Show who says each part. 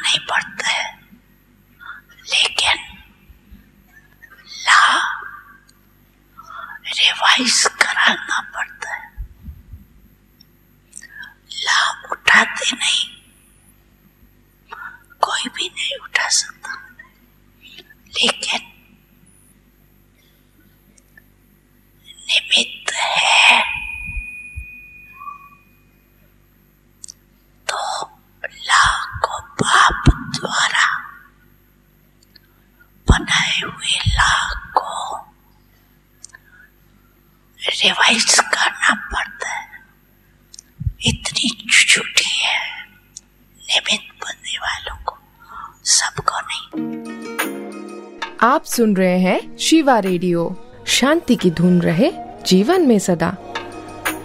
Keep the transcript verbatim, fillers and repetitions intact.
Speaker 1: नहीं पड़ता है, लेकिन ला रिवाइज कराना पड़ता है। ला उठाते नहीं, कोई भी नहीं उठा सकता, लेकिन निमित्त है तो ला को बाप द्वारा बनाए हुए ला को रिवाइज करना पड़ता है। इतनी छुट्टी है निमित्त बनने वालों को, सबको नहीं।
Speaker 2: आप सुन रहे हैं शिवा रेडियो। शांति की धुन रहे जीवन में सदा।